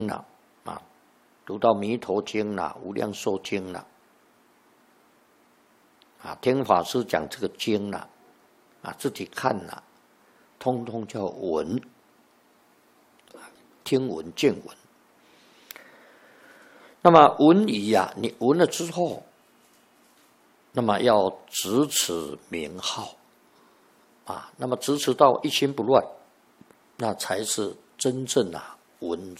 了啊，读到弥陀经了、无量寿经了啊，听法师讲这个经了啊，自己看了，通通叫闻，听闻见闻。那么闻语啊，你闻了之后，那么要执持名号啊，那么执持到一心不乱，那才是真正啊闻